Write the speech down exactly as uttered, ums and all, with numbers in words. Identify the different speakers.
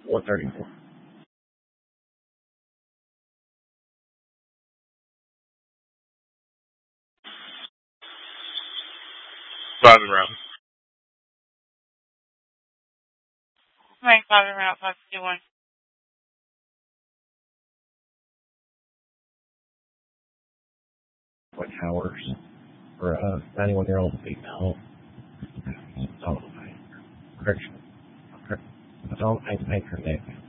Speaker 1: one thirty-four.
Speaker 2: Closet route.
Speaker 3: Main closet route five fifty-one.
Speaker 1: What hours for a ninety-one year old female? Correction. Don't I make her name?